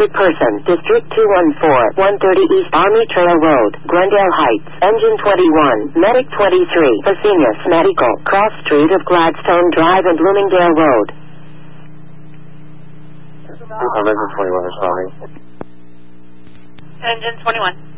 Sick person. District 214, 130 East Army Trail Road, Glendale Heights. Engine 21, Medic 23, Fresenius Medical, Cross Street of Gladstone Drive and Bloomingdale Road. Engine 21 responding. Engine 21.